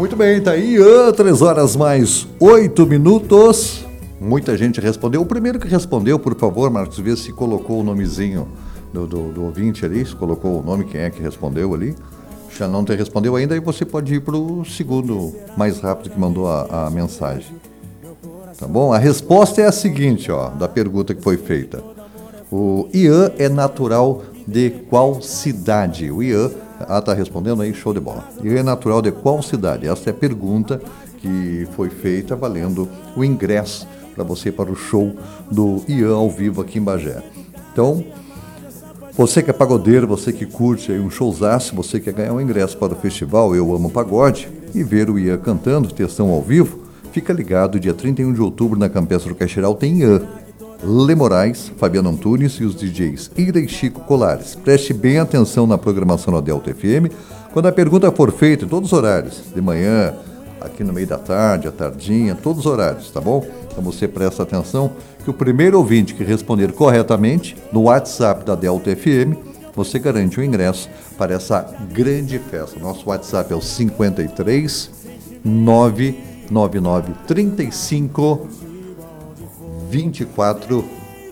Muito bem, tá aí, 3 horas mais 8 minutos. Muita gente respondeu. O primeiro que respondeu, por favor, Marcos, vê se colocou o nomezinho do ouvinte ali, se colocou o nome, quem é que respondeu ali. Já não te respondeu ainda, aí você pode ir para o segundo mais rápido que mandou a mensagem. Tá bom? A resposta é a seguinte, ó, da pergunta que foi feita. O Ian é natural de qual cidade? O Ian, tá respondendo aí, show de bola. Ian é natural de qual cidade? Essa é a pergunta que foi feita valendo o ingresso para você para o show do Ian ao vivo aqui em Bagé. Então, você que é pagodeiro, você que curte aí um showzaço, você quer ganhar um ingresso para o festival Eu Amo Pagode e ver o Ian cantando, textão ao vivo, fica ligado, dia 31 de outubro na Campestre Caixeral tem Ian, Lê Moraes, Fabiano Antunes e os DJs Ira e Chico Colares. Preste bem atenção na programação da Delta FM, quando a pergunta for feita em todos os horários, de manhã, aqui no meio da tarde, à tardinha, todos os horários, tá bom? Então você presta atenção que o primeiro ouvinte que responder corretamente no WhatsApp da Delta FM, você garante o ingresso para essa grande festa. Nosso WhatsApp é o 53 999 35 24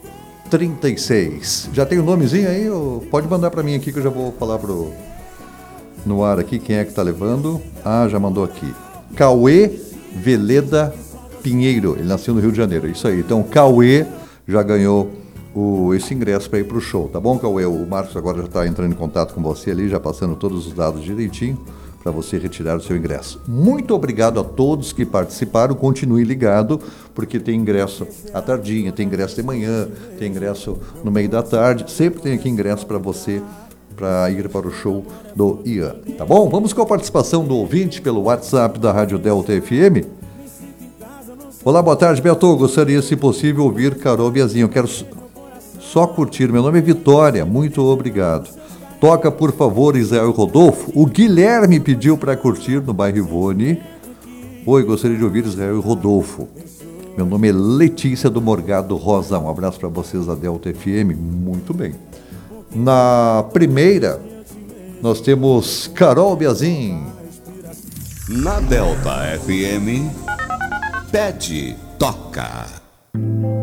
36. Já tem o nomezinho aí? Pode mandar para mim aqui que eu já vou falar no ar aqui quem é que tá levando. Ah, já mandou aqui. Cauê Veleda Pinheiro, ele nasceu no Rio de Janeiro, isso aí. Então, Cauê já ganhou esse ingresso para ir para o show, tá bom, Cauê? O Marcos agora já está entrando em contato com você ali, já passando todos os dados direitinho para você retirar o seu ingresso. Muito obrigado a todos que participaram, continue ligado, porque tem ingresso à tardinha, tem ingresso de manhã, tem ingresso no meio da tarde, sempre tem aqui ingresso para você para ir para o show do Ian, tá bom? Vamos com a participação do ouvinte pelo WhatsApp da Rádio Delta FM. Olá, boa tarde, Beto. Gostaria, se possível, ouvir Carol Biazinho. Eu quero só curtir. Meu nome é Vitória. Muito obrigado. Toca, por favor, Israel Rodolfo. O Guilherme pediu para curtir no bairro Ivone. Oi, gostaria de ouvir Israel Rodolfo. Meu nome é Letícia do Morgado Rosa. Um abraço para vocês da Delta FM. Muito bem. Na primeira, nós temos Carol Biazin. Na Delta FM, Pede, toca.